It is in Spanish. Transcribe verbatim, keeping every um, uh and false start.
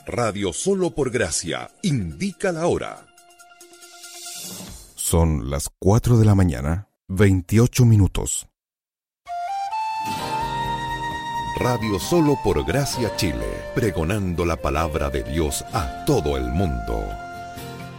Radio Solo por Gracia indica la hora. Son las cuatro de la mañana, veintiocho minutos. Radio Solo por Gracia Chile, pregonando la palabra de Dios a todo el mundo.